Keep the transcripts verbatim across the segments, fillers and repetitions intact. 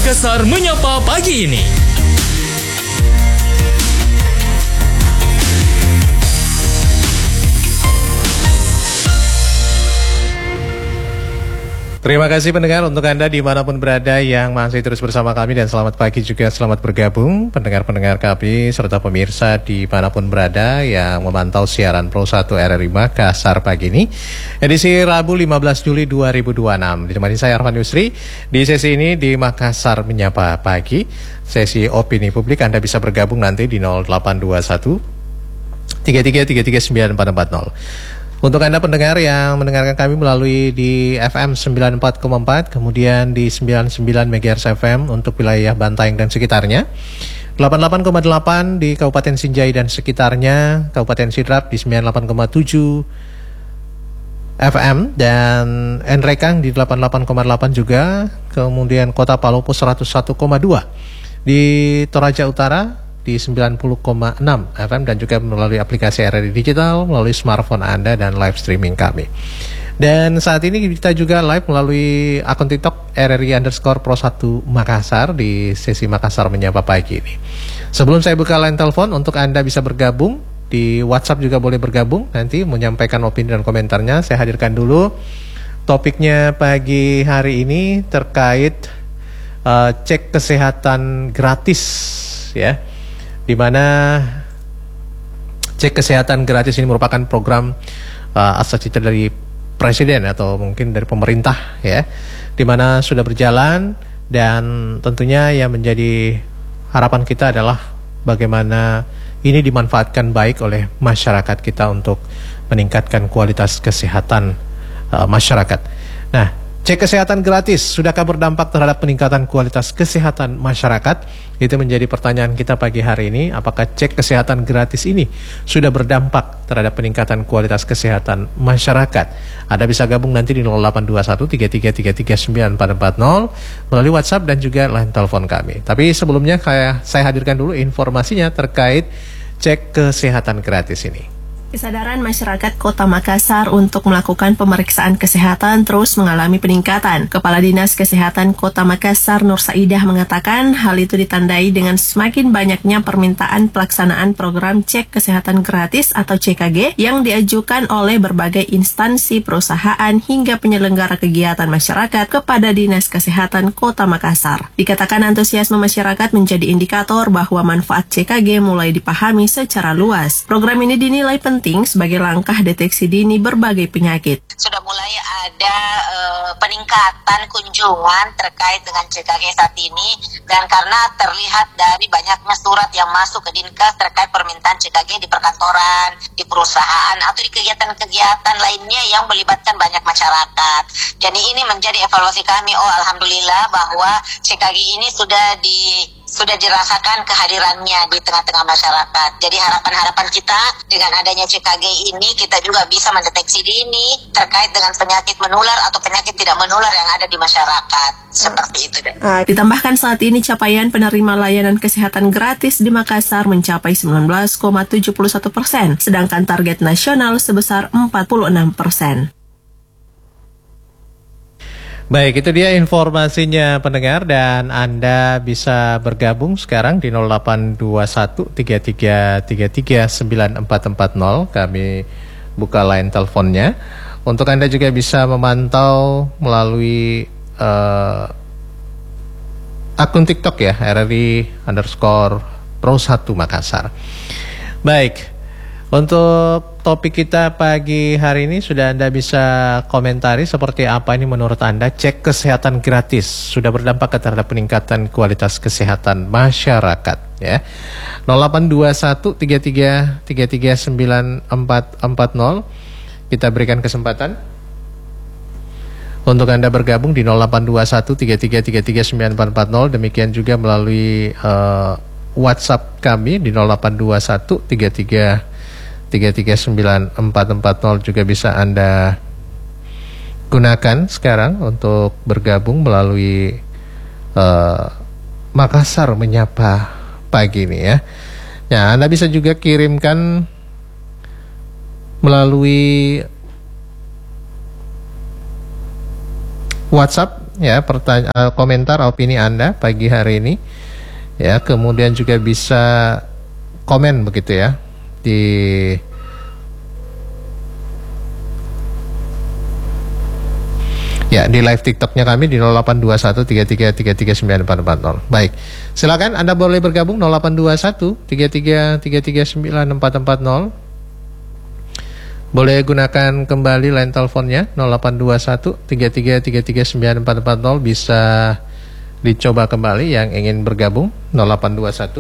Makassar menyapa pagi ini. Terima kasih pendengar untuk Anda dimanapun berada yang masih terus bersama kami, dan selamat pagi juga, selamat bergabung pendengar-pendengar kami serta pemirsa dimanapun berada yang memantau siaran Pro satu R R I Makassar pagi ini, edisi Rabu lima belas Juli dua ribu dua puluh enam. Ditemani saya Arfan Yusri di sesi ini di Makassar Menyapa Pagi, sesi opini publik. Anda bisa bergabung nanti di nol delapan dua satu tiga tiga tiga tiga sembilan empat empat nol. Untuk Anda pendengar yang mendengarkan kami melalui di F M sembilan puluh empat koma empat, kemudian di sembilan puluh sembilan megahertz F M untuk wilayah Bantaeng dan sekitarnya, delapan puluh delapan koma delapan di Kabupaten Sinjai dan sekitarnya, Kabupaten Sidrap di sembilan puluh delapan koma tujuh F M, dan Nrekang di delapan puluh delapan koma delapan juga, kemudian Kota Palopo seratus satu koma dua, di Toraja Utara di sembilan puluh koma enam F M, dan juga melalui aplikasi R R I Digital, melalui smartphone Anda dan live streaming kami. Dan saat ini kita juga live melalui akun TikTok R R I underscore Pro satu Makassar di sesi Makassar Menyapa Pagi ini. Sebelum saya buka line telepon untuk Anda bisa bergabung, di WhatsApp juga boleh bergabung, nanti menyampaikan opini dan komentarnya. Saya hadirkan dulu topiknya pagi hari ini terkait uh, cek kesehatan gratis, ya, di mana cek kesehatan gratis ini merupakan program uh, asal cita dari presiden atau mungkin dari pemerintah, ya, di mana sudah berjalan, dan tentunya yang menjadi harapan kita adalah bagaimana ini dimanfaatkan baik oleh masyarakat kita untuk meningkatkan kualitas kesehatan uh, masyarakat. Nah, cek kesehatan gratis, sudahkah berdampak terhadap peningkatan kualitas kesehatan masyarakat? Itu menjadi pertanyaan kita pagi hari ini. Apakah cek kesehatan gratis ini sudah berdampak terhadap peningkatan kualitas kesehatan masyarakat? Anda bisa gabung nanti di nol delapan dua satu tiga tiga tiga tiga sembilan empat empat nol melalui WhatsApp dan juga line telepon kami. Tapi sebelumnya saya, saya hadirkan dulu informasinya terkait cek kesehatan gratis ini. Kesadaran masyarakat Kota Makassar untuk melakukan pemeriksaan kesehatan terus mengalami peningkatan. Kepala Dinas Kesehatan Kota Makassar Nur Saidah mengatakan hal itu ditandai dengan semakin banyaknya permintaan pelaksanaan program cek kesehatan gratis atau C K G yang diajukan oleh berbagai instansi, perusahaan hingga penyelenggara kegiatan masyarakat kepada Dinas Kesehatan Kota Makassar. Dikatakan antusiasme masyarakat menjadi indikator bahwa manfaat C K G mulai dipahami secara luas. Program ini dinilai penting penting sebagai langkah deteksi dini berbagai penyakit. Sudah mulai ada uh, peningkatan kunjungan terkait dengan C K G saat ini, dan karena terlihat dari banyaknya surat yang masuk ke Dinkes terkait permintaan C K G di perkantoran, di perusahaan, atau di kegiatan-kegiatan lainnya yang melibatkan banyak masyarakat. Jadi ini menjadi evaluasi kami, oh alhamdulillah bahwa C K G ini sudah di sudah dirasakan kehadirannya di tengah-tengah masyarakat. Jadi harapan-harapan kita dengan adanya C K G ini, kita juga bisa mendeteksi dini terkait dengan penyakit menular atau penyakit tidak menular yang ada di masyarakat. Seperti itu deh. Ditambahkan saat ini capaian penerima layanan kesehatan gratis di Makassar mencapai sembilan belas koma tujuh satu persen, sedangkan target nasional sebesar empat puluh enam persen. Baik, itu dia informasinya pendengar, dan Anda bisa bergabung sekarang di nol delapan dua satu tiga tiga tiga tiga sembilan empat empat nol. Kami buka line teleponnya. Untuk Anda juga bisa memantau melalui uh, akun TikTok ya, R R I underscore Pro satu Makassar. Baik, untuk topik kita pagi hari ini sudah Anda bisa komentari seperti apa ini menurut Anda cek kesehatan gratis sudah berdampak terhadap peningkatan kualitas kesehatan masyarakat, ya. nol delapan dua satu tiga tiga tiga tiga sembilan empat empat nol. Kita berikan kesempatan untuk Anda bergabung di nol delapan dua satu tiga tiga tiga tiga sembilan empat empat nol. Demikian juga melalui uh, WhatsApp kami di nol delapan dua satu tiga tiga tiga tiga sembilan empat empat nol juga bisa Anda gunakan sekarang untuk bergabung melalui uh, Makassar Menyapa Pagi ini, ya. Ya, Anda bisa juga kirimkan melalui WhatsApp ya pertanyaan, uh, komentar opini Anda pagi hari ini. Ya, kemudian juga bisa komen begitu ya di Ya, di live TikToknya kami di nol delapan dua satu tiga tiga tiga tiga sembilan empat empat nol. Baik, silakan Anda boleh bergabung nol delapan dua satu tiga tiga tiga tiga sembilan empat empat nol. Boleh gunakan kembali line teleponnya nol delapan dua satu tiga tiga tiga tiga sembilan empat empat nol. Bisa dicoba kembali yang ingin bergabung nol delapan dua satu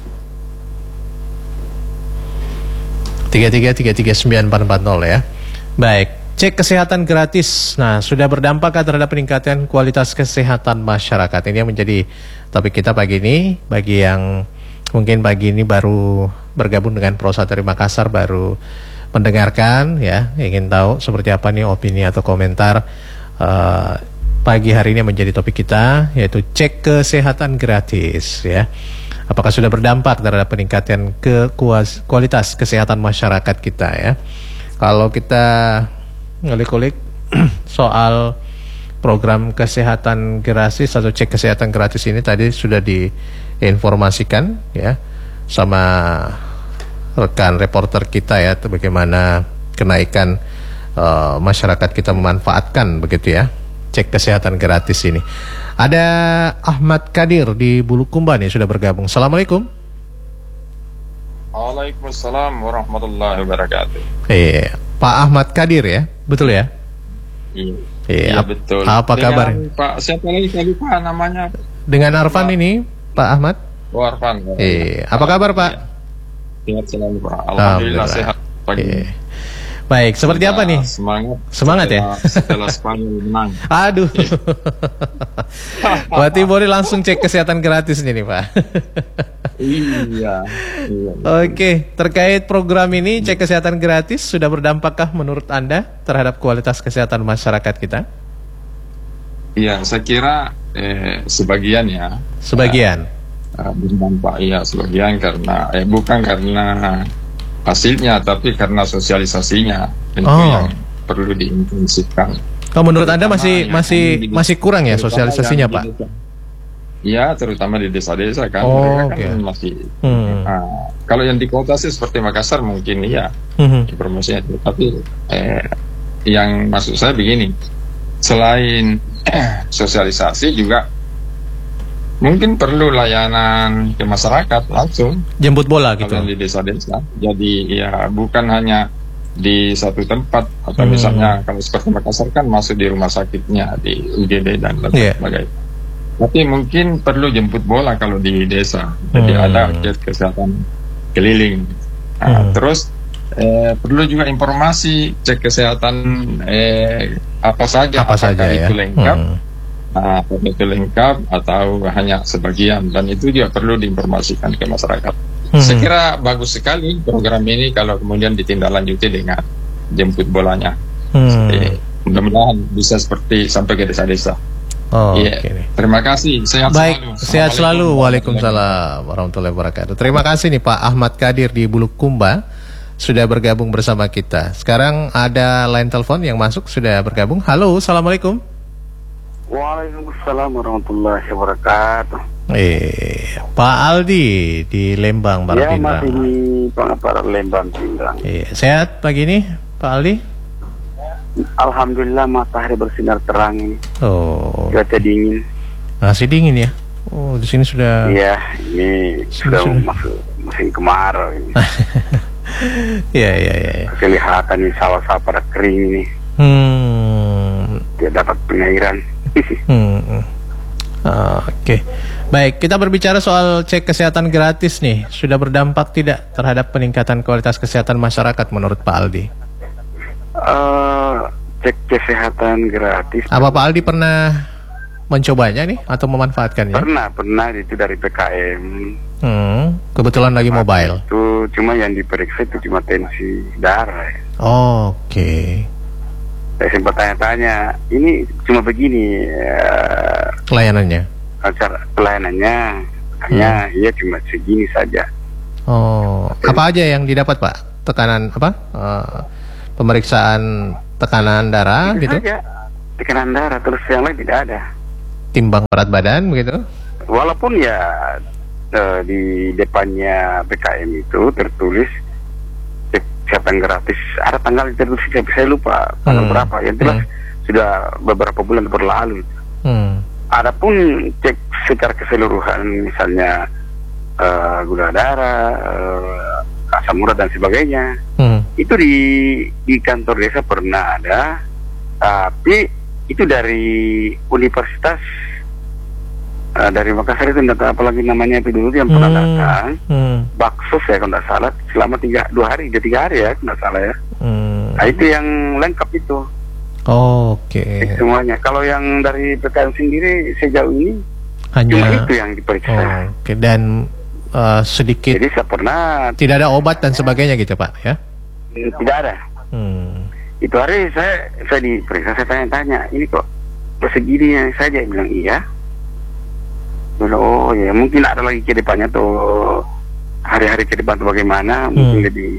tiga tiga tiga tiga sembilan empat empat nol ya. Baik. Cek kesehatan gratis. Nah, sudah berdampak terhadap peningkatan kualitas kesehatan masyarakat. Ini yang menjadi topik kita pagi ini. Bagi yang mungkin pagi ini baru bergabung dengan Pro satu Makassar, baru mendengarkan ya, ingin tahu seperti apa nih opini atau komentar uh, pagi hari ini yang menjadi topik kita, yaitu cek kesehatan gratis ya. Apakah sudah berdampak terhadap peningkatan ke kualitas kesehatan masyarakat kita ya? Kalau kita ngulik-ngulik soal program kesehatan gratis atau cek kesehatan gratis ini tadi sudah diinformasikan ya sama rekan reporter kita ya, bagaimana kenaikan uh, masyarakat kita memanfaatkan begitu ya cek kesehatan gratis ini. Ada Ahmad Kadir di Bulukumba nih sudah bergabung. Assalamualaikum. Waalaikumsalam warahmatullahi wabarakatuh. Iya, Pak Ahmad Kadir ya, betul ya? Iya, iya iya betul. Apa Dengan kabar? Pak siapa lagi saya lupa namanya? Dengan Arfan Pak. Ini, Pak Ahmad. Oh, Arfan. Iya, apa kabar Pak? Sehat selalu Pak. Alhamdulillah, Alhamdulillah. Sehat pagi. Iya. Baik, seperti ya, apa nih? Semangat. Semangat setelah, ya? Setelah Spanyol menang. Aduh. Berarti boleh langsung cek kesehatan gratis nih, Pak. Iya. iya Oke, terkait program ini cek kesehatan gratis sudah berdampakkah menurut Anda terhadap kualitas kesehatan masyarakat kita? Iya, saya kira eh, sebagian ya. Sebagian. Uh, berdampak iya sebagian karena eh bukan karena hasilnya tapi karena sosialisasinya itu oh. yang perlu diintensifkan. Oh, menurut Anda masih masih masih kurang ya sosialisasinya, Pak? Iya, terutama di desa-desa kan, oh, mereka kan okay. masih. Hmm. Nah, kalau yang di kota sih seperti Makassar mungkin iya hmm. informasinya, tapi eh, yang maksud saya begini, selain sosialisasi juga mungkin perlu layanan ke masyarakat langsung. Jemput bola gitu. Kalau di desa-desa. Jadi ya bukan hanya di satu tempat atau hmm. misalnya kalau seperti Makassar kan masuk di rumah sakitnya di U G D dan lain sebagainya. Yeah. Tapi mungkin perlu jemput bola kalau di desa. Jadi hmm. ada cek kesehatan keliling. Nah, hmm. Terus eh, perlu juga informasi cek kesehatan eh, apa saja, apa apakah saja, itu ya? lengkap. Hmm. Nah, itu lengkap atau hanya sebagian, dan itu juga perlu diinformasikan ke masyarakat. Hmm. Saya kira bagus sekali program ini kalau kemudian ditindaklanjuti dengan jemput bolanya. Hmm. Jadi, mudah-mudahan bisa seperti sampai ke desa-desa. Oh, yeah. Okay. Terima kasih. Sehat Baik, selalu. sehat selalu. Waalaikumsalam warahmatullahi wabarakatuh. Terima kasih nih Pak Ahmad Kadir di Bulukumba sudah bergabung bersama kita. Sekarang ada line telepon yang masuk sudah bergabung. Halo, assalamualaikum. Waalaikumsalam warahmatullahi wabarakatuh. Eh, Pak Aldi di Lembang, Barat Ya, Pindrang. masih di Pangapara Lembang, Pindrang. Eh, sehat pagi ini, Pak Aldi? Alhamdulillah matahari bersinar terang ini. Oh. Cuaca dingin. Masih dingin ya? Oh, di sini sudah. Iya, ini sudah, sudah masuk musim kemarau ini. Iya, iya, iya. Kelihatan ini sawah-sawah pada kering ini. Hmm. Tidak dapat pengairan. hmm. Uh, Oke, okay. Baik, kita berbicara soal cek kesehatan gratis nih. Sudah berdampak tidak terhadap peningkatan kualitas kesehatan masyarakat menurut Pak Aldi? Uh, cek kesehatan gratis. Apa Pak Aldi pernah mencobanya nih atau memanfaatkannya? Pernah, pernah itu dari P K M. Hmm, kebetulan lagi mobile. Itu cuma yang diperiksa itu cuma tensi darah. Oh, Oke. Okay. Saya sempat tanya-tanya, ini cuma begini uh, pelayanannya? Acara pelayanannya hanya hmm. iya cuma segini saja. Oh, apa aja yang didapat Pak? Tekanan apa? Uh, pemeriksaan tekanan darah itu gitu? Saja. Tekanan darah, terus yang lain tidak ada. timbang berat badan begitu? Walaupun ya uh, di depannya P K M itu tertulis cek kesehatan gratis, ada tanggal tertulis, saya lupa tanggal hmm. berapa. Yang jelas hmm. sudah beberapa bulan berlalu. Hmm. Adapun cek secara keseluruhan, misalnya uh, gula darah, uh, asam urat dan sebagainya, hmm. itu di di kantor desa pernah ada, tapi itu dari universitas uh, dari Makassar itu, tidak tahu apalagi namanya itu dulu yang pernah hmm. datang, hmm. baksos ya kalau tidak salah, selama tiga dua hari, dia tiga hari ya kalau tidak salah ya. Hmm. Nah itu yang lengkap itu. Oh, oke. Okay. Semuanya. Kalau yang dari P K M sendiri sejauh ini hanya cuma itu yang diperiksa. Oh, oke. Okay. Dan uh, sedikit. Jadi saya pernah. Tidak ada obat dan sebagainya gitu Pak, ya? Tidak ada. Hmm. Itu hari saya saya diperiksa, saya tanya-tanya, ini kok segini yang saya dia bilang iya. Bilang, oh ya mungkin ada lagi ke depannya tuh, hari-hari ke depan tuh bagaimana, hmm. mungkin lebih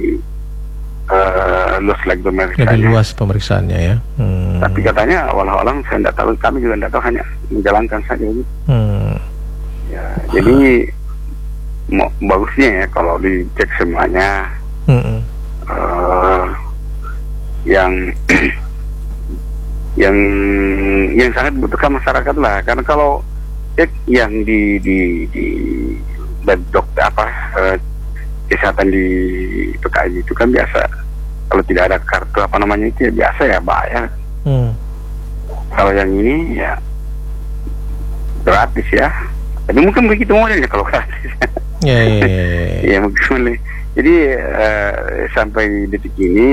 Uh, luas lagi pemeriksaannya. Lebih luas pemeriksaannya ya. Hmm. Tapi katanya awal-awal saya tidak tahu, kami juga tidak tahu, hanya menjalankan saja ini. Hmm. Ya, jadi mau, bagusnya ya kalau dicek semuanya. Hmm. Uh, yang yang yang sangat butuhkan masyarakat lah, karena kalau cek yang di di di dokter apa uh, kesehatan di P K M itu kan biasa, kalau tidak ada kartu apa namanya itu ya biasa ya bayar. Hmm. Kalau yang ini ya gratis ya, tapi mungkin begitu modelnya kalau gratis. Ya, ya, ya, ya. Ya mungkin boleh. Jadi uh, sampai detik ini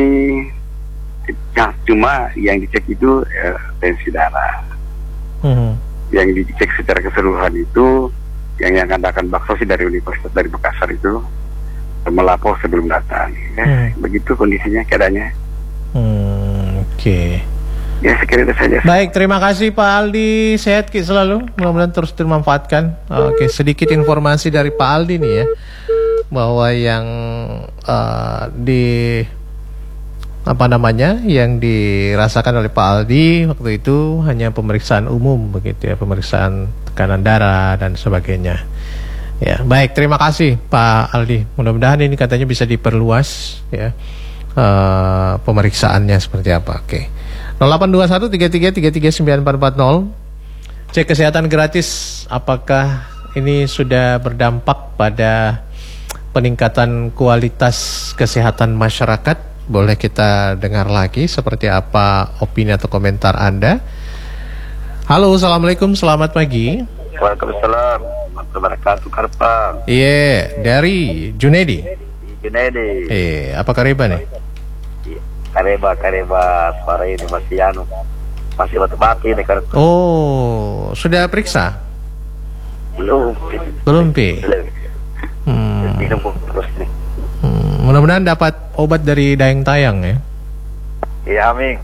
ya, cuma yang dicek itu uh, tensi darah. Hmm. Yang dicek secara keseluruhan itu yang yang katakan bakso sih dari Universitas dari Makassar itu melapor sebelum datang, ya, hmm. begitu kondisinya keadaannya. Hmm, Oke. Okay. Ya sekiranya saja. Baik, terima kasih Pak Aldi, sehat Ki selalu, mudah-mudahan terus dimanfaatkan. Oke, okay, sedikit informasi dari Pak Aldi nih ya, bahwa yang uh, di apa namanya, yang dirasakan oleh Pak Aldi waktu itu hanya pemeriksaan umum begitu ya, pemeriksaan tekanan darah dan sebagainya. Ya, baik, terima kasih Pak Aldi. Mudah-mudahan ini katanya bisa diperluas ya, uh, pemeriksaannya seperti apa. Oke. nol delapan dua satu tiga tiga tiga tiga sembilan empat empat nol. Cek kesehatan gratis, apakah ini sudah berdampak pada peningkatan kualitas kesehatan masyarakat? Boleh kita dengar lagi seperti apa opini atau komentar Anda. Halo, Assalamualaikum, selamat pagi. Waalaikumsalam. Wabarakatuh Karpang. Iya, dari Junedi. Junedi. Eh, apa kareba nih? Kareba, kareba, suara ini masih anu, masih batu-batu ini kan. Oh, sudah periksa? Belum. Belum pi. Hmm. Terus nih. Hmm, mudah-mudahan dapat obat dari Dayang Tayang ya. Iya, amin.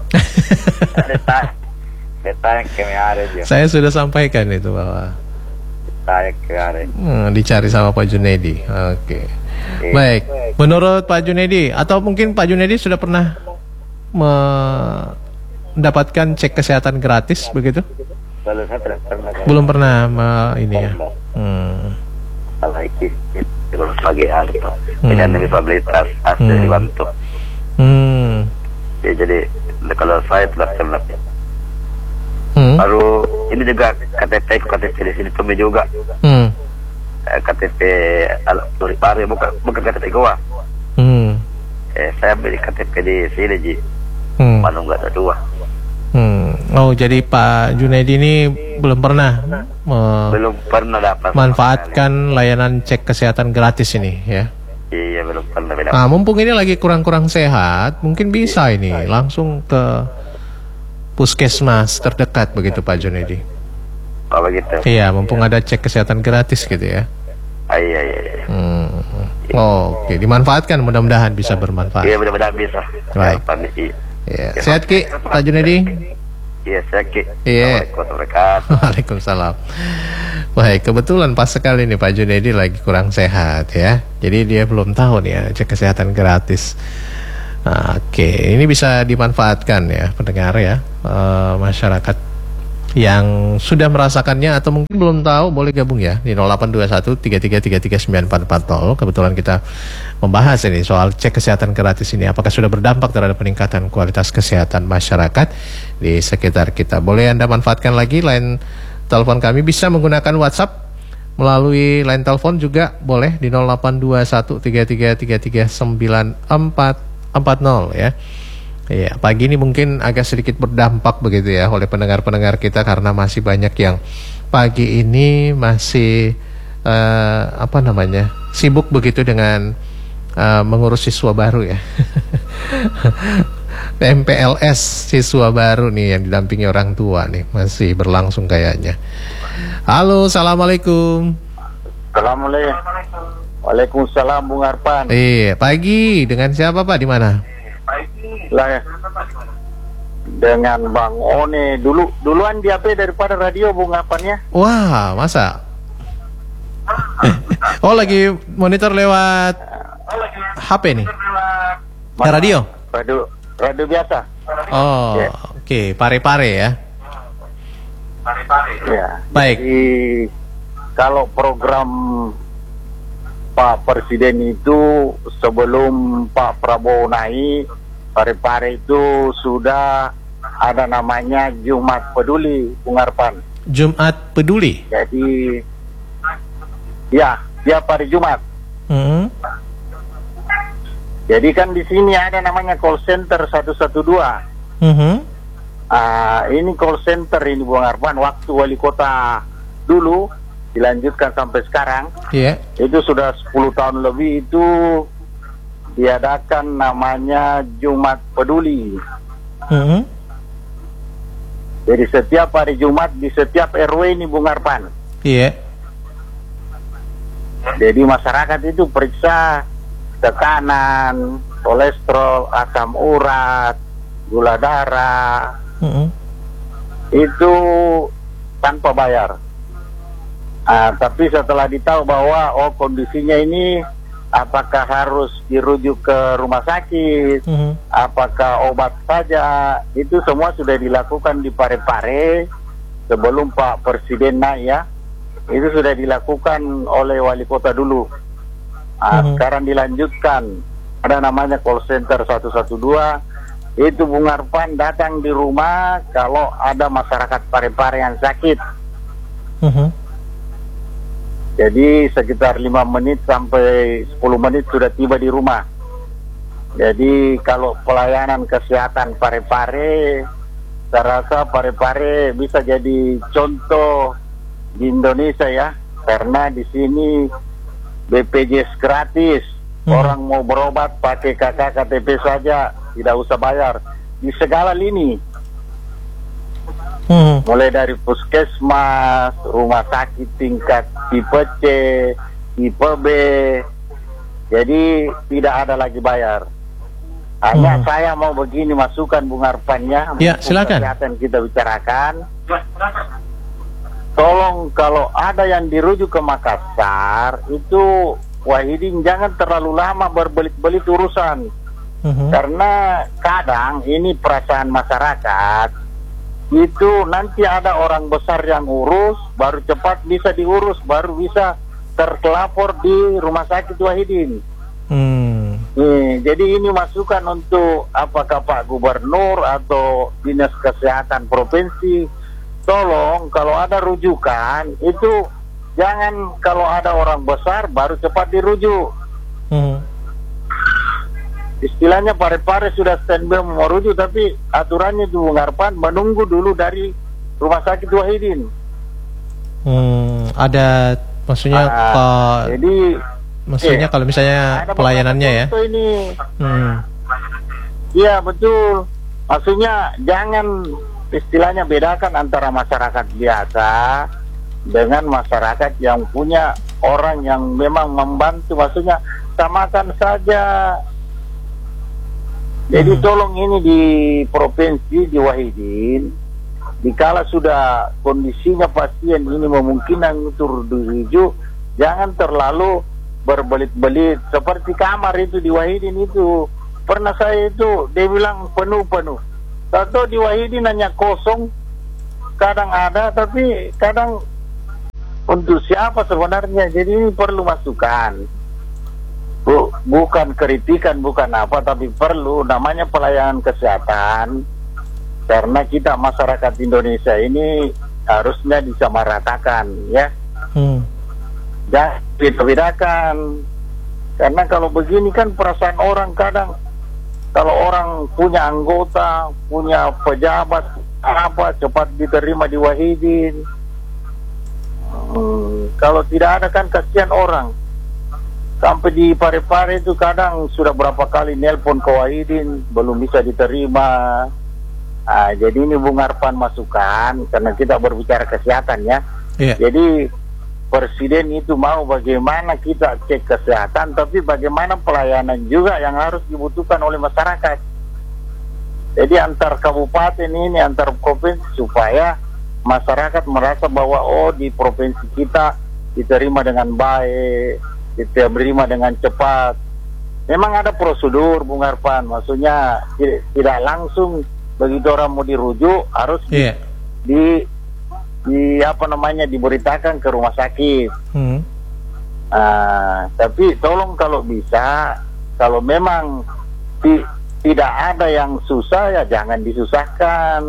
Ada Betang kemarin dia. Saya sudah sampaikan itu bahwa saya kemarin. Hmm, dicari sama Pak Junedi. Oke. Okay. Eh. Baik. Menurut Pak Junedi atau mungkin Pak Junedi sudah pernah mendapatkan cek kesehatan gratis begitu? Belum pernah. Belum pernah me, ini ya. Hmm. Kalau itu belum sebagai ahli. Ini dari fasilitas asli dibantu. Hmm. Ya, jadi kalau saya telah pernah. Hmm. Baru ini juga K T P K T P di sini kami juga. Hmm. K T P Aluri Pari bukan bukan K T P gua. Hmm. Eh saya beli K T P di sini ji. Hmm. Mana enggak ada dua. Hmm. Oh jadi Pak Junedi ini belum pernah me- belum pernah dapat manfaatkan layanan cek kesehatan gratis ini ya. Iya belum pernah dapat. Nah mumpung ini lagi kurang-kurang sehat, mungkin bisa ini langsung ke puskesmas terdekat begitu Pak Junedi. Oh begitu. Iya, mumpung ada cek kesehatan gratis gitu ya. Ah, iya iya. iya. Hmm. Oh, oke, okay. Dimanfaatkan, mudah-mudahan bisa bermanfaat. Iya mudah-mudahan bisa. Baik. Iya. Sehat Ki, Pak Junedi. Iya sehat Ki. Iya. Waalaikumsalam. Baik, kebetulan pas sekali nih Pak Junedi lagi kurang sehat ya. Jadi dia belum tahu nih ya cek kesehatan gratis. Nah, oke, okay. Ini bisa dimanfaatkan ya pendengar ya, uh, masyarakat yang sudah merasakannya atau mungkin belum tahu, boleh gabung ya di nol delapan dua satu tiga tiga tiga tiga sembilan empat empat nol. Kebetulan kita membahas ini soal cek kesehatan gratis ini, apakah sudah berdampak terhadap peningkatan kualitas kesehatan masyarakat di sekitar kita. Boleh Anda manfaatkan lagi line telepon kami, bisa menggunakan WhatsApp melalui line telepon juga boleh di nol delapan dua satu tiga tiga tiga tiga sembilan empat empat nol ya. Iya, pagi ini mungkin agak sedikit berdampak begitu ya oleh pendengar-pendengar kita, karena masih banyak yang pagi ini masih uh, apa namanya sibuk begitu dengan uh, mengurus siswa baru ya. M P L S siswa baru nih yang didampingi orang tua nih masih berlangsung kayaknya. Halo, assalamualaikum. Assalamualaikum. Waalaikumsalam, Bung Arpan. Iya, pagi dengan siapa Pak, di mana? Lah, dengan Bang One dulu duluan di H P daripada radio, Bung Arpan ya. Wah, masa? Oh, lagi monitor lewat H P nih? Mana? Radio? Radio, radio biasa. Oh, yeah. Oke, okay. Pare-pare ya. Pare-pare. Ya. Baik. Jadi kalau program Pak Presiden itu sebelum Pak Prabowo naik, Pare-pare itu sudah ada namanya Jumat Peduli, Bung Arpan. Jumat Peduli? Jadi, ya, tiap hari Jumat. Mm-hmm. Jadi kan di sini ada namanya call center satu satu dua. Mm-hmm. Uh, ini call center ini, Bung Arpan, waktu wali kota dulu, dilanjutkan sampai sekarang. Iya. Yeah. Itu sudah sepuluh tahun lebih itu diadakan namanya Jumat Peduli. Mm-hmm. Jadi setiap hari Jumat di setiap R W ini, Bung Arpan. Iya. Jadi masyarakat itu periksa tekanan, kolesterol, asam urat, gula darah. Mm-hmm. Itu tanpa bayar. Ah, tapi setelah ditahu bahwa oh kondisinya ini, apakah harus dirujuk ke rumah sakit, mm-hmm. apakah obat saja, itu semua sudah dilakukan di Pare-pare sebelum Pak Presiden naik ya. Itu sudah dilakukan oleh wali kota dulu. Nah, mm-hmm. Sekarang dilanjutkan, ada namanya call center satu satu dua. Itu Bung Arpan datang di rumah kalau ada masyarakat Pare-pare yang sakit. Mm-hmm. Jadi sekitar lima menit sampai sepuluh menit sudah tiba di rumah. Jadi kalau pelayanan kesehatan Pare-pare, saya rasa Pare-pare bisa jadi contoh di Indonesia ya. Karena di sini B P J S gratis. Hmm. Orang mau berobat pakai K K K T P saja, tidak usah bayar. Di segala lini. Hmm. Mulai dari puskesmas, rumah sakit tingkat tipe C, tipe B. Jadi tidak ada lagi bayar. Hanya hmm. saya mau begini masukan Bung Arpannya. Ya, silakan. Kesehatan kita bicarakan. Tolong kalau ada yang dirujuk ke Makassar, itu Wahidin jangan terlalu lama berbelit-belit urusan. Hmm. Karena kadang ini perasaan masyarakat. Itu nanti ada orang besar yang urus, baru cepat bisa diurus, baru bisa terlapor di rumah sakit Wahidin. Hmm. Nih, jadi ini masukan untuk apakah Pak Gubernur atau Dinas Kesehatan Provinsi, tolong kalau ada rujukan itu jangan kalau ada orang besar baru cepat dirujuk. Hmm. Istilahnya Pare-pare sudah standby mau rujuk, tapi aturannya itu Bung Arpan menunggu dulu dari rumah sakit Wahidin. Hmm, ada maksudnya uh, uh, jadi maksudnya eh, kalau misalnya pelayanannya ya. Ini. Hmm. Iya betul. Maksudnya jangan istilahnya bedakan antara masyarakat biasa dengan masyarakat yang punya orang yang memang membantu. Maksudnya samakan saja. Jadi hmm. tolong ini di provinsi di Wahidin, dikala sudah kondisinya pasien ini memungkinkan untuk dirujuk, jangan terlalu berbelit-belit seperti kamar itu di Wahidin itu. Pernah saya itu dia bilang penuh-penuh. Tahu di Wahidin hanya kosong, kadang ada, tapi kadang untuk siapa sebenarnya. Jadi ini perlu masukan, Bu, bukan kritikan, bukan apa, tapi perlu namanya pelayanan kesehatan. Karena kita masyarakat Indonesia ini harusnya disamaratakan, ya. Hmm. Dan beda-bedakan. Karena kalau begini kan perasaan orang kadang, kalau orang punya anggota, punya pejabat apa, cepat diterima di Wahidin. Hmm, kalau tidak ada kan kasihan orang. Sampai di Parepare itu kadang sudah berapa kali nelpon ke Wahidin, belum bisa diterima. Nah, jadi ini Bung Arfan masukan, karena kita berbicara kesehatan ya. Yeah. Jadi Presiden itu mau bagaimana kita cek kesehatan, tapi bagaimana pelayanan juga yang harus dibutuhkan oleh masyarakat. Jadi antar kabupaten ini, antar provinsi, supaya masyarakat merasa bahwa oh di provinsi kita diterima dengan baik, diterima dengan cepat. Memang ada prosedur Bung Arfan, maksudnya tidak langsung begitu orang mau dirujuk harus yeah. di, di apa namanya diberitakan ke rumah sakit. Hmm. Uh, tapi tolong kalau bisa, kalau memang ti, tidak ada yang susah ya jangan disusahkan.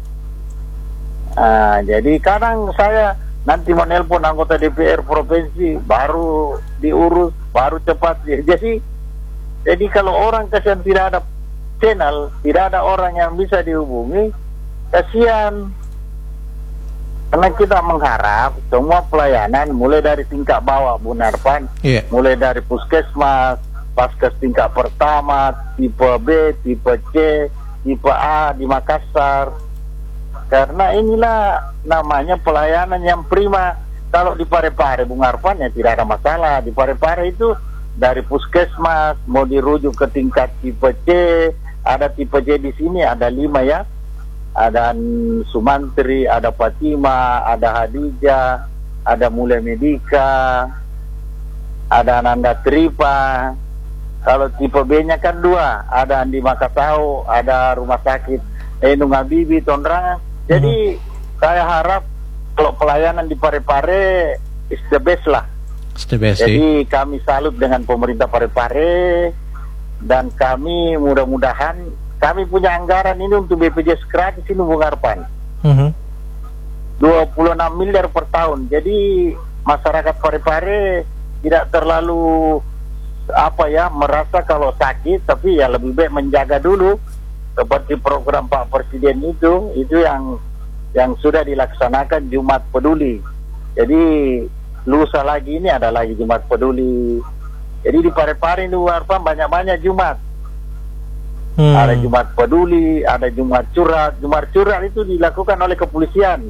Uh, jadi kadang saya nanti menelpon anggota D P R provinsi baru diurus, baru cepat. Jadi jadi kalau orang kasihan tidak ada channel, tidak ada orang yang bisa dihubungi, kasihan. Karena kita mengharap semua pelayanan mulai dari tingkat bawah Bung Arfan, yeah. mulai dari puskesmas, paskes tingkat pertama, tipe B, tipe C, tipe A di Makassar. Karena inilah namanya pelayanan yang prima. Kalau di Parepare Bung Arfan ya tidak ada masalah. Di Parepare itu dari puskesmas mau dirujuk ke tingkat tipe C, ada tipe C di sini ada lima ya. Ada Sumantri, ada Fatima, ada Hadijah, ada Mulia Medika, ada Ananda Tripa. Kalau tipe B-nya kan dua, ada Andi Makasau, ada Rumah Sakit Enung Habibi, Tondrangan. Jadi hmm. saya harap kalau pelayanan di Parepare is the best lah. The best, Jadi sih. Kami salut dengan pemerintah Parepare, dan kami mudah-mudahan kami punya anggaran ini untuk B P J S gratis ini Bung Arfan. Uh-huh. dua puluh enam miliar per tahun. Jadi masyarakat Parepare tidak terlalu apa ya merasa kalau sakit, tapi ya lebih baik menjaga dulu seperti program Pak Presiden itu, itu yang yang sudah dilaksanakan Jumat Peduli. Jadi lusa lagi ini ada lagi Jumat Peduli. Jadi di Parepare ini Bung Arfan banyak-banyak Jumat. Hmm. Ada Jumat Peduli, ada Jumat Curhat. Jumat Curhat itu dilakukan oleh kepolisian.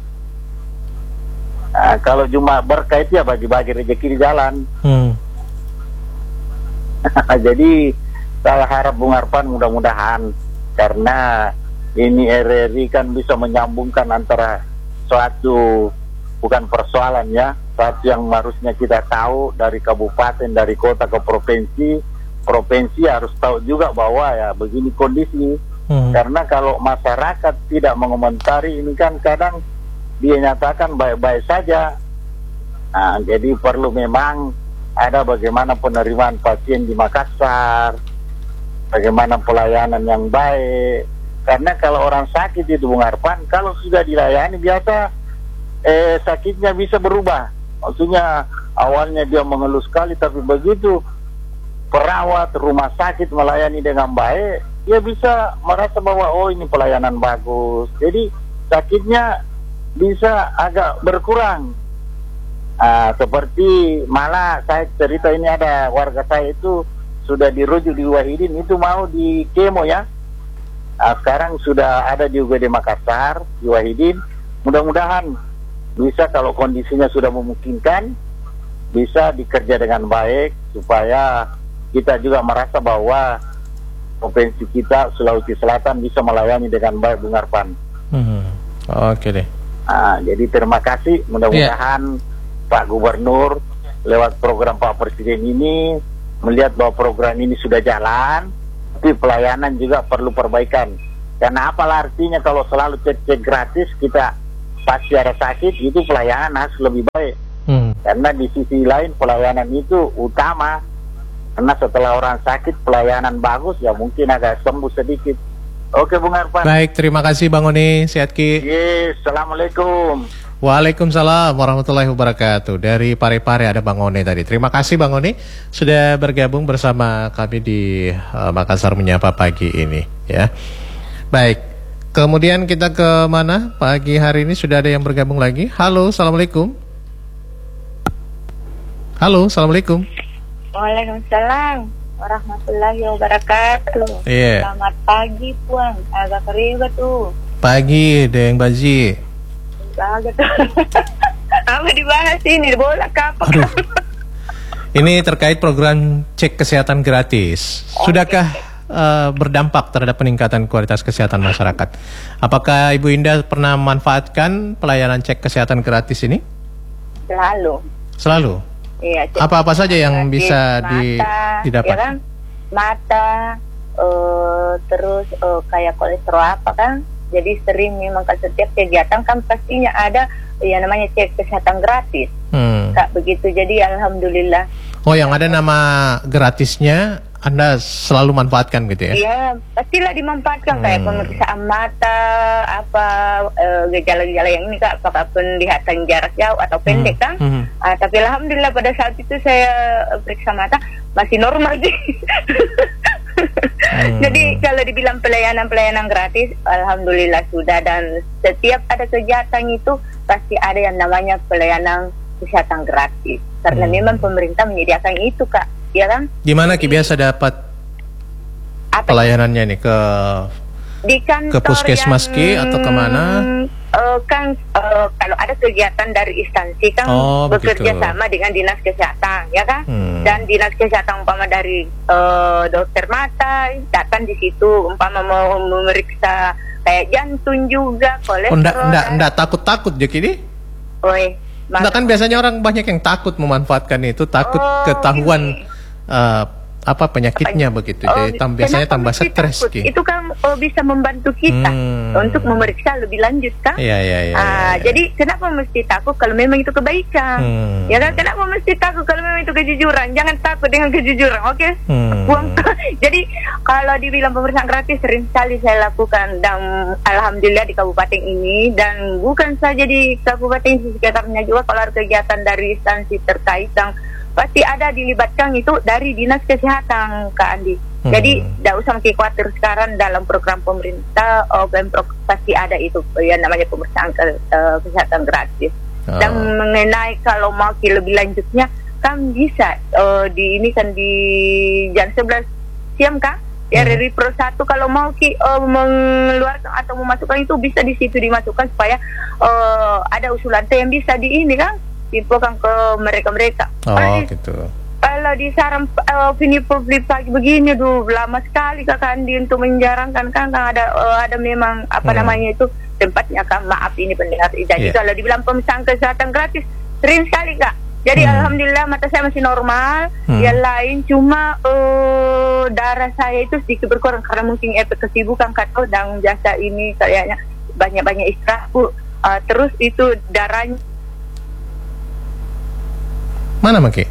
Nah, kalau Jumat Berkah itu ya bagi-bagi rezeki di jalan. Hmm. Jadi saya harap Bung Arfan mudah-mudahan, karena ini R R I kan bisa menyambungkan antara suatu bukan persoalan ya, suatu yang harusnya kita tahu dari kabupaten, dari kota ke provinsi. Provinsi harus tahu juga bahwa ya begini kondisi. Hmm. Karena kalau masyarakat tidak mengomentari ini kan kadang dia nyatakan baik-baik saja. Nah, jadi perlu memang ada bagaimana penerimaan pasien di Makassar, bagaimana pelayanan yang baik. Karena kalau orang sakit itu Bung Arfan, kalau sudah dilayani biasa eh, sakitnya bisa berubah. Maksudnya awalnya dia mengeluh sekali, tapi begitu perawat rumah sakit melayani dengan baik, dia bisa merasa bahwa oh ini pelayanan bagus. Jadi sakitnya bisa agak berkurang. Ah, seperti malah saya cerita ini ada warga saya itu sudah dirujuk di Wahidin, itu mau di kemo ya. Ah, sekarang sudah ada di U G D Makassar, di Wahidin. Mudah-mudahan bisa kalau kondisinya sudah memungkinkan, bisa dikerja dengan baik supaya kita juga merasa bahwa provinsi kita Sulawesi Selatan bisa melayani dengan baik Bung Arfan. Hmm. Oke okay deh. Nah, jadi terima kasih. Mudah-mudahan yeah. Pak Gubernur lewat program Pak Presiden ini melihat bahwa program ini sudah jalan, tapi pelayanan juga perlu perbaikan. Karena apalah artinya kalau selalu cek-cek gratis kita pasti ada sakit, itu pelayanan harus lebih baik. Hmm. Karena di sisi lain pelayanan itu utama. Karena setelah orang sakit pelayanan bagus, ya mungkin agak sembuh sedikit. Oke Bung Arfan. Baik, terima kasih Bang Oni, Sehat Ki. Yes, Assalamualaikum. Waalaikumsalam warahmatullahi wabarakatuh. Dari Parepare ada Bang Oni tadi. Terima kasih Bang Oni sudah bergabung bersama kami di uh, Makassar Menyapa pagi ini ya. Baik, kemudian kita ke mana pagi hari ini? Sudah ada yang bergabung lagi. Halo, Assalamualaikum. Halo, Assalamualaikum. Waalaikumsalam warahmatullahi wabarakatuh. Yeah. Selamat pagi Puan. Agak keriba tuh. Pagi, Deng Baji. Agak tuh. Apa dibahas ini? Bola kapak. Aduh. Ini terkait program cek kesehatan gratis. Sudahkah uh, berdampak terhadap peningkatan kualitas kesehatan masyarakat? Apakah Ibu Indah pernah memanfaatkan pelayanan cek kesehatan gratis ini? Selalu. Selalu? Iya. Apa-apa saja yang bisa mata, di, didapat? Ya kan? Mata, uh, terus uh, kayak kolesterol apa kan? Jadi sering memang ke setiap kegiatan kan pastinya ada yang namanya cek kesehatan gratis. Hmm. Kak begitu. Jadi alhamdulillah. Oh, yang ada nama gratisnya Anda selalu manfaatkan gitu ya? Iya, pastilah dimanfaatkan. Hmm. Kayak pemeriksaan mata, apa uh, gejala-gejala yang ini Kak, apakah penglihatan jarak jauh atau pendek kan? Hmm. Uh, tapi alhamdulillah pada saat itu saya periksa mata masih normal sih. Hmm. Jadi kalau dibilang pelayanan-pelayanan gratis, alhamdulillah sudah, dan setiap ada kegiatan itu pasti ada yang namanya pelayanan kesehatan gratis. Karena hmm. memang pemerintah menyediakan itu Kak, ya kan? Gimana Ki biasa dapat apa pelayanannya nih, ke di kantor ke puskesmas yang, Ki atau kemana? Uh, kan uh, kalau ada kegiatan dari instansi kan oh, bekerja begitu. Sama dengan dinas kesehatan, ya kan? Hmm. Dan dinas kesehatan umpama dari uh, dokter mata datang di situ, umpama mau memeriksa kayak jantung juga, kolesterol. Oh, enggak, enggak, enggak takut-takut jadi ini? Oi, enggak kan biasanya orang banyak yang takut memanfaatkan itu, takut oh, ketahuan uh, apa penyakitnya apa? Begitu. Oh, jadi tam, biasanya tambah stres. Itu kan oh, bisa membantu kita hmm. untuk memeriksa lebih lanjut kan? Iya iya iya. Ah, ya, ya. Jadi kenapa mesti takut kalau memang itu kebaikan? Hmm. Ya kan, kenapa mesti takut kalau memang itu kejujuran? Jangan takut dengan kejujuran, oke? Okay? Hmm. Jadi kalau dibilang pemeriksaan gratis sering sekali saya lakukan, dan alhamdulillah di kabupaten ini, dan bukan saja di kabupaten sekitarnya juga, kalau ada kegiatan dari instansi terkait dan pasti ada dilibatkan itu dari dinas kesehatan Kak Andi. Hmm. Jadi tidak usah makin khawatir, sekarang dalam program pemerintah oh, Pemprov pasti ada itu yang namanya pemeriksaan ke, uh, kesehatan gratis. Oh. Dan mengenai kalau mau lebih lanjutnya kan bisa uh, di ini kan di jam sebelas siang Kak. Ya, dari Pro satu kalau mau Ki uh, mengeluarkan atau memasukkan itu bisa di situ dimasukkan supaya uh, ada usulan yang bisa di ini kan infokan ke mereka-mereka. Oh, Ay, gitu. Kalau di saran uh, ini publik pagi begini, duh lama sekali Kak Andi untuk menjarangkan kan, kan ada uh, ada memang apa hmm. namanya itu tempatnya kan, maaf ini pendengar. Jadi yeah. kalau dibilang pemeriksaan kesehatan gratis sering sekali Kak. Jadi hmm. alhamdulillah mata saya masih normal. Hmm. Yang lain cuma uh, darah saya itu sedikit berkurang karena mungkin efek kesibukan Kak, dan jasa ini kayaknya banyak-banyak istirahat. Uh, terus itu darahnya mana Maki?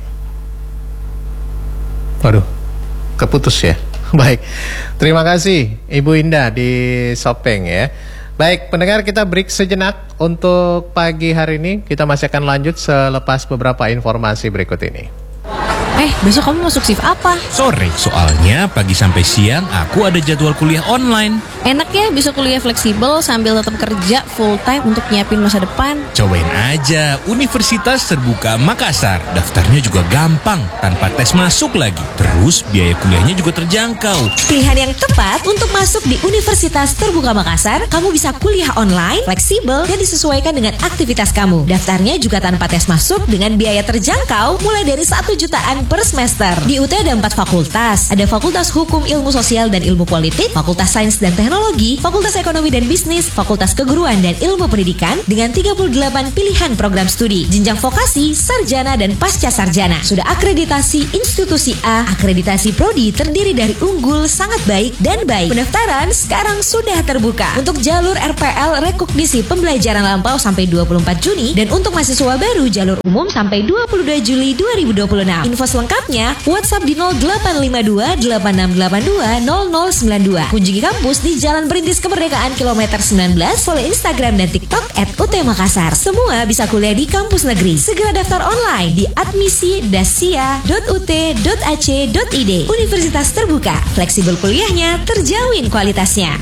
Waduh, keputus ya. Baik, terima kasih Ibu Indah di Sopeng ya. Baik, pendengar, kita break sejenak untuk pagi hari ini. Kita masih akan lanjut selepas beberapa informasi berikut ini. Eh, besok kamu masuk shift apa? Sore, soalnya pagi sampai siang aku ada jadwal kuliah online. Enak ya, bisa kuliah fleksibel sambil tetap kerja full time untuk nyiapin masa depan. Cobain aja Universitas Terbuka Makassar. Daftarnya juga gampang, tanpa tes masuk lagi. Terus biaya kuliahnya juga terjangkau. Pilihan yang tepat untuk masuk di Universitas Terbuka Makassar. Kamu bisa kuliah online, fleksibel, dan disesuaikan dengan aktivitas kamu. Daftarnya juga tanpa tes masuk dengan biaya terjangkau mulai dari satu jutaan per semester. Di U T ada empat fakultas. Ada Fakultas Hukum, Ilmu Sosial dan Ilmu Politik, Fakultas Sains dan Teknologi, Fakultas Ekonomi dan Bisnis, Fakultas Keguruan dan Ilmu Pendidikan dengan tiga puluh delapan pilihan program studi. Jenjang vokasi, sarjana dan pasca sarjana. Sudah akreditasi institusi A, akreditasi prodi terdiri dari unggul, sangat baik dan baik. Pendaftaran sekarang sudah terbuka. Untuk jalur R P L rekognisi pembelajaran lampau sampai dua puluh empat Juni dan untuk mahasiswa baru jalur umum sampai dua puluh dua Juli dua ribu dua puluh enam. Info selengkapnya WhatsApp di nol delapan lima dua delapan enam delapan dua nol nol sembilan dua. Kunjungi kampus di Jalan Perintis Kemerdekaan kilometer sembilan belas. Follow Instagram dan TikTok at U T Makassar. Semua bisa kuliah di kampus negeri. Segera daftar online di admisi dasia dot u t dot a c dot i d. Universitas terbuka, fleksibel kuliahnya, terjamin kualitasnya.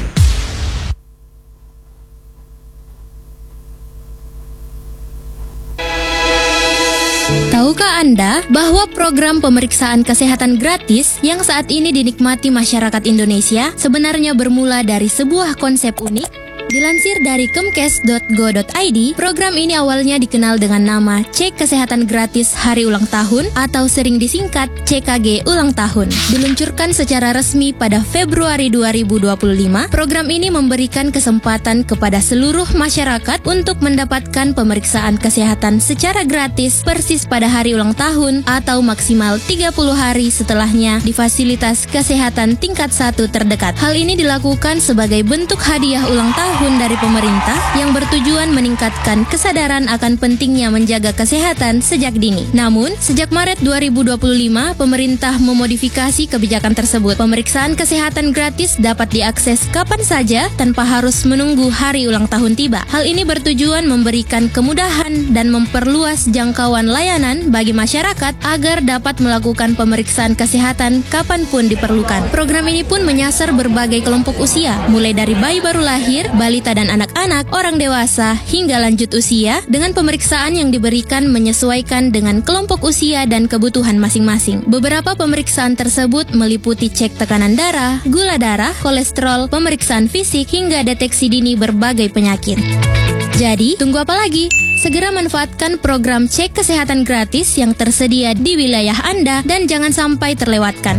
Tahukah Anda bahwa program pemeriksaan kesehatan gratis yang saat ini dinikmati masyarakat Indonesia sebenarnya bermula dari sebuah konsep unik? Dilansir dari kemkes dot go dot i d, program ini awalnya dikenal dengan nama Cek Kesehatan Gratis Hari Ulang Tahun atau sering disingkat C K G Ulang Tahun. Diluncurkan secara resmi pada Februari dua ribu dua puluh lima, program ini memberikan kesempatan kepada seluruh masyarakat untuk mendapatkan pemeriksaan kesehatan secara gratis persis pada hari ulang tahun atau maksimal tiga puluh hari setelahnya di fasilitas kesehatan tingkat satu terdekat. Hal ini dilakukan sebagai bentuk hadiah ulang tahun dari pemerintah yang bertujuan meningkatkan kesadaran akan pentingnya menjaga kesehatan sejak dini. Namun, sejak Maret dua ribu dua puluh lima, pemerintah memodifikasi kebijakan tersebut. Pemeriksaan kesehatan gratis dapat diakses kapan saja tanpa harus menunggu hari ulang tahun tiba. Hal ini bertujuan memberikan kemudahan dan memperluas jangkauan layanan bagi masyarakat agar dapat melakukan pemeriksaan kesehatan kapanpun diperlukan. Program ini pun menyasar berbagai kelompok usia, mulai dari bayi baru lahir, balita dan anak-anak, orang dewasa, hingga lanjut usia, dengan pemeriksaan yang diberikan menyesuaikan dengan kelompok usia dan kebutuhan masing-masing. Beberapa pemeriksaan tersebut meliputi cek tekanan darah, gula darah, kolesterol, pemeriksaan fisik, hingga deteksi dini berbagai penyakit. Jadi, tunggu apa lagi? Segera manfaatkan program cek kesehatan gratis yang tersedia di wilayah Anda dan jangan sampai terlewatkan.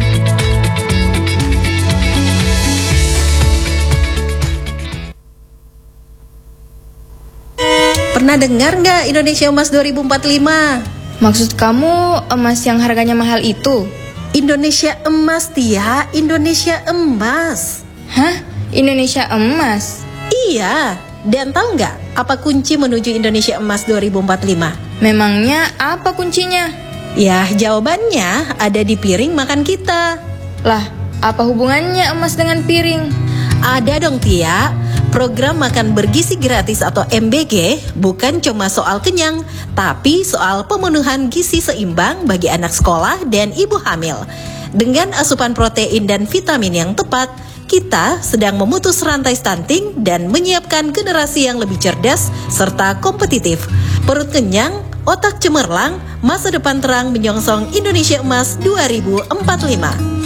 Pernah dengar nggak Indonesia Emas dua ribu empat puluh lima? Maksud kamu emas yang harganya mahal itu? Indonesia Emas, Tia. Indonesia Emas. Hah? Indonesia Emas? Iya. Dan tahu nggak apa kunci menuju Indonesia Emas dua ribu empat puluh lima? Memangnya apa kuncinya? Ya, jawabannya ada di piring makan kita. Lah, apa hubungannya emas dengan piring? Ada dong, Tia. Program makan bergizi gratis atau M B G bukan cuma soal kenyang, tapi soal pemenuhan gizi seimbang bagi anak sekolah dan ibu hamil. Dengan asupan protein dan vitamin yang tepat, kita sedang memutus rantai stunting dan menyiapkan generasi yang lebih cerdas serta kompetitif. Perut kenyang, otak cemerlang, masa depan terang menyongsong Indonesia Emas dua ribu empat puluh lima.